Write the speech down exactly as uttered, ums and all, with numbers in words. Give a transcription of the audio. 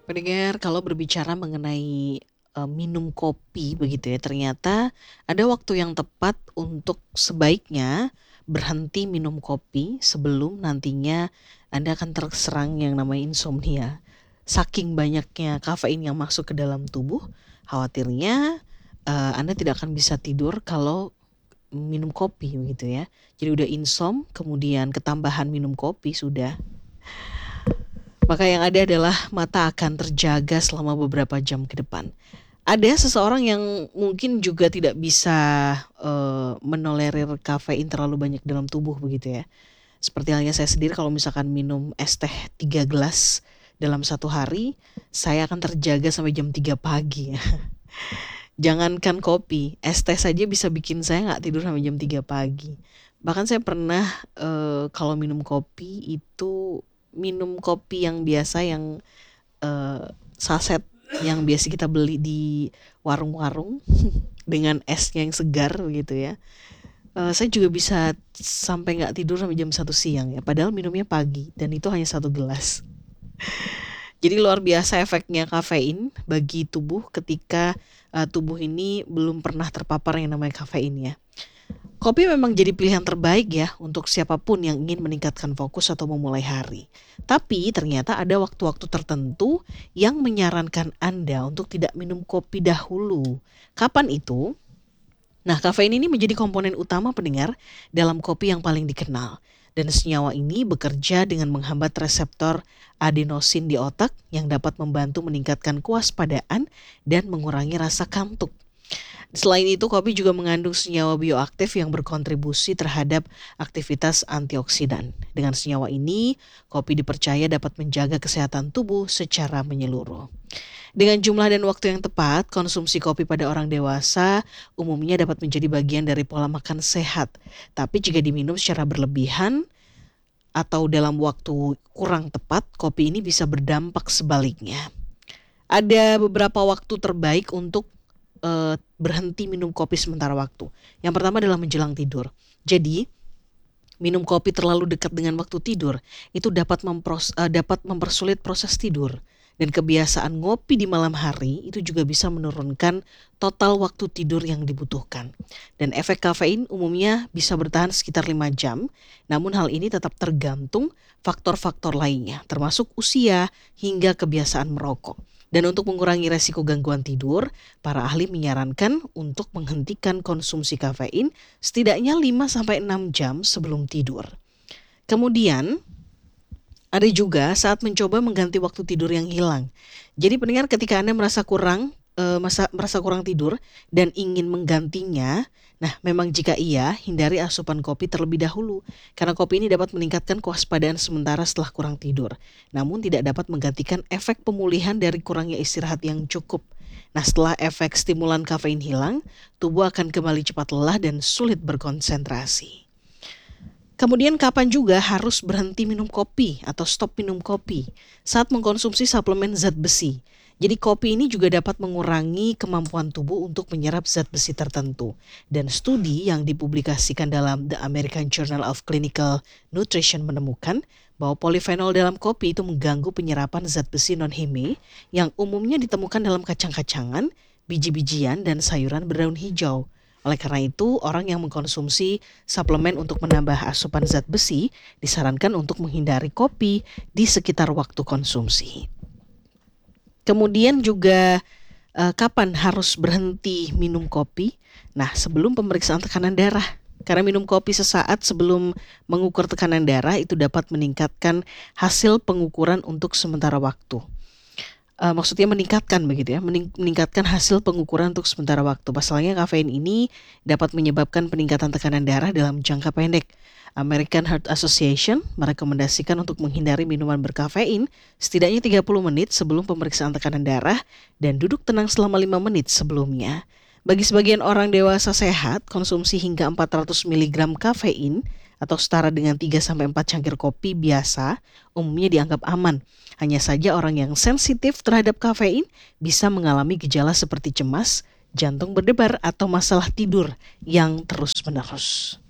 Pendengar, kalau berbicara mengenai, eee, minum kopi begitu ya, ternyata ada waktu yang tepat untuk sebaiknya berhenti minum kopi sebelum nantinya Anda akan terserang yang namanya insomnia. Saking banyaknya kafein yang masuk ke dalam tubuh, khawatirnya, eee, Anda tidak akan bisa tidur kalau minum kopi begitu ya. Jadi udah insom, kemudian ketambahan minum kopi sudah maka yang ada adalah mata akan terjaga selama beberapa jam ke depan. Ada seseorang yang mungkin juga tidak bisa, eee, menolerir kafein terlalu banyak dalam tubuh begitu ya. Seperti halnya saya sendiri kalau misalkan minum es teh tiga gelas dalam satu hari, saya akan terjaga sampai jam tiga pagi ya. Jangankan kopi, es teh saja bisa bikin saya nggak tidur sampai jam tiga pagi. Bahkan saya pernah, eee, kalau minum kopi itu minum kopi yang biasa yang, eee, saset yang biasa kita beli di warung-warung dengan esnya yang segar gitu ya. Eee, saya juga bisa sampai nggak tidur sampai jam satu siang ya, padahal minumnya pagi dan itu hanya satu gelas. Jadi luar biasa efeknya kafein bagi tubuh ketika, eee, tubuh ini belum pernah terpapar yang namanya kafein ya. Kopi memang jadi pilihan terbaik ya untuk siapapun yang ingin meningkatkan fokus atau memulai hari. Tapi ternyata ada waktu-waktu tertentu yang menyarankan Anda untuk tidak minum kopi dahulu. Kapan itu? Nah, kafein ini menjadi komponen utama pendengar dalam kopi yang paling dikenal. Dan senyawa ini bekerja dengan menghambat reseptor adenosin di otak yang dapat membantu meningkatkan kewaspadaan dan mengurangi rasa kantuk. Selain itu, kopi juga mengandung senyawa bioaktif yang berkontribusi terhadap aktivitas antioksidan. Dengan senyawa ini, kopi dipercaya dapat menjaga kesehatan tubuh secara menyeluruh. Dengan jumlah dan waktu yang tepat, konsumsi kopi pada orang dewasa umumnya dapat menjadi bagian dari pola makan sehat. Tapi jika diminum secara berlebihan atau dalam waktu kurang tepat, kopi ini bisa berdampak sebaliknya. Ada beberapa waktu terbaik untuk eee, berhenti minum kopi sementara waktu. Yang pertama adalah menjelang tidur. Jadi, minum kopi terlalu dekat dengan waktu tidur, itu dapat mempros eee, dapat mempersulit proses tidur. Dan kebiasaan ngopi di malam hari, itu juga bisa menurunkan total waktu tidur yang dibutuhkan. Dan efek kafein umumnya bisa bertahan sekitar lima jam, namun hal ini tetap tergantung faktor-faktor lainnya, termasuk usia hingga kebiasaan merokok. Dan untuk mengurangi resiko gangguan tidur, para ahli menyarankan untuk menghentikan konsumsi kafein setidaknya lima sampai enam jam sebelum tidur. Kemudian, ada juga saat mencoba mengganti waktu tidur yang hilang. Jadi pendengar, ketika Anda merasa kurang, eee, masa merasa kurang tidur dan ingin menggantinya, nah memang jika iya, hindari asupan kopi terlebih dahulu, karena kopi ini dapat meningkatkan kewaspadaan sementara setelah kurang tidur, namun tidak dapat menggantikan efek pemulihan dari kurangnya istirahat yang cukup. Nah, setelah efek stimulan kafein hilang, tubuh akan kembali cepat lelah dan sulit berkonsentrasi. Kemudian kapan juga harus berhenti minum kopi atau stop minum kopi? Saat mengkonsumsi suplemen zat besi. Jadi kopi ini juga dapat mengurangi kemampuan tubuh untuk menyerap zat besi tertentu. Dan studi yang dipublikasikan dalam The American Journal of Clinical Nutrition menemukan bahwa polifenol dalam kopi itu mengganggu penyerapan zat besi non-heme yang umumnya ditemukan dalam kacang-kacangan, biji-bijian, dan sayuran berdaun hijau. Oleh karena itu, orang yang mengkonsumsi suplemen untuk menambah asupan zat besi disarankan untuk menghindari kopi di sekitar waktu konsumsi. Kemudian juga eh, kapan harus berhenti minum kopi? Nah, sebelum pemeriksaan tekanan darah. Karena minum kopi sesaat sebelum mengukur tekanan darah itu dapat meningkatkan hasil pengukuran untuk sementara waktu. Eee, maksudnya meningkatkan begitu ya, mening meningkatkan hasil pengukuran untuk sementara waktu. Pasalnya kafein ini dapat menyebabkan peningkatan tekanan darah dalam jangka pendek. American Heart Association merekomendasikan untuk menghindari minuman berkafein setidaknya tiga puluh menit sebelum pemeriksaan tekanan darah dan duduk tenang selama lima menit sebelumnya. Bagi sebagian orang dewasa sehat, konsumsi hingga empat ratus miligram kafein atau setara dengan tiga sampai empat cangkir kopi biasa umumnya dianggap aman. Hanya saja orang yang sensitif terhadap kafein bisa mengalami gejala seperti cemas, jantung berdebar, atau masalah tidur yang terus-menerus.